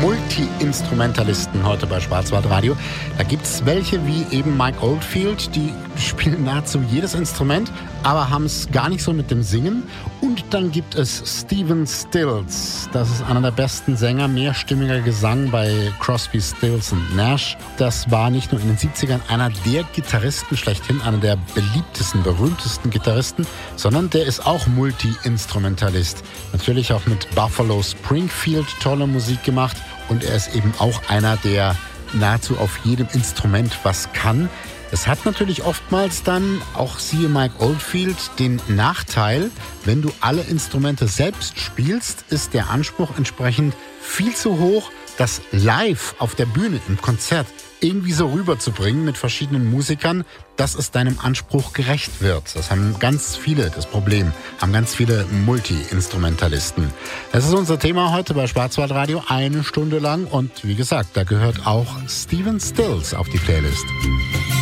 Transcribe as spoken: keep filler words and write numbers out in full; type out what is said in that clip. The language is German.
Multi-Instrumentalisten heute bei Schwarzwaldradio. Da gibt es welche wie eben Mike Oldfield, die spielen nahezu jedes Instrument, aber haben es gar nicht so mit dem Singen. Und dann gibt es Stephen Stills. Das ist einer der besten Sänger, mehrstimmiger Gesang bei Crosby, Stills und Nash. Das war nicht nur in den siebzigern einer der Gitarristen schlechthin, einer der beliebtesten, berühmtesten Gitarristen, sondern der ist auch Multi-Instrumentalist. Natürlich auch mit Buffalo Springfield tolle Musik gemacht und er ist eben auch einer, der nahezu auf jedem Instrument was kann. Es hat natürlich oftmals dann, auch siehe Mike Oldfield, den Nachteil, wenn du alle Instrumente selbst spielst, ist der Anspruch entsprechend viel zu hoch, das live auf der Bühne im Konzert irgendwie so rüberzubringen mit verschiedenen Musikern, dass es deinem Anspruch gerecht wird. Das haben ganz viele, das Problem, haben ganz viele Multi-Instrumentalisten. Das ist unser Thema heute bei Schwarzwaldradio, eine Stunde lang. Und wie gesagt, da gehört auch Stephen Stills auf die Playlist.